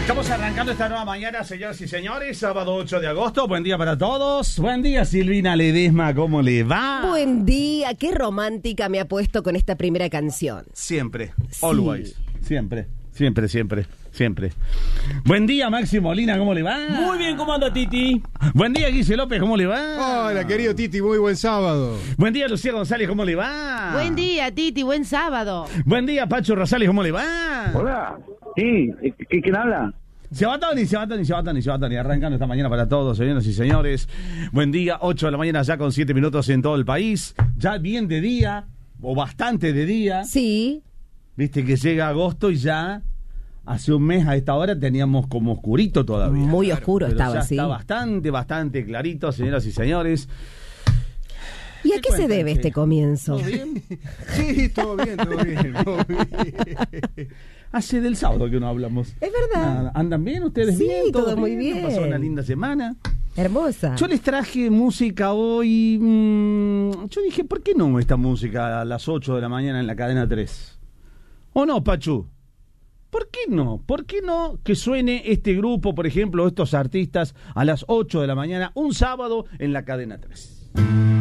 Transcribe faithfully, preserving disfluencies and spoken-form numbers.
Estamos arrancando esta nueva mañana, señoras y señores, sábado ocho de agosto. Buen día para todos. Buen día, Silvina Ledesma, ¿cómo le va? Buen día, qué romántica me ha puesto con esta primera canción. Siempre, Sí. always, siempre, siempre, siempre, siempre. Buen día, Maxi Molina, ¿cómo le va? Muy bien, ¿cómo anda, Titi? Buen día, Guise López, ¿cómo le va? Hola, querido Titi, muy buen sábado. Buen día, Lucía González, ¿cómo le va? Buen día, Titi, buen sábado. Buen día, Pacho Rosales, ¿cómo le va? Hola, sí, ¿Qu- ¿quién habla? Se va Tony, se va Tony, se va Tony, se va Tony. Arrancando esta mañana para todos, señoras y señores. Buen día, ocho de la mañana ya con siete minutos en todo el país. Ya bien de día, o bastante de día. Sí. Viste que llega agosto y ya hace un mes a esta hora teníamos como oscurito todavía. Muy oscuro Pero estaba, ya sí. está bastante, bastante clarito, señoras y señores. ¿Y a qué se cuentan, debe che? este comienzo? ¿Todo bien? Sí, todo bien, todo bien, todo bien. Hace del sábado que no hablamos. Es verdad. Nada. ¿Andan bien ustedes? Sí, bien? todo muy bien. ¿Pasó una linda semana? Hermosa. Yo les traje música hoy. Mmm, yo dije, ¿por qué no esta música a las ocho de la mañana en la cadena tres? ¿O no, Pachu? ¿Por qué no? ¿Por qué no que suene este grupo, por ejemplo, estos artistas a las ocho de la mañana, un sábado en la cadena tres?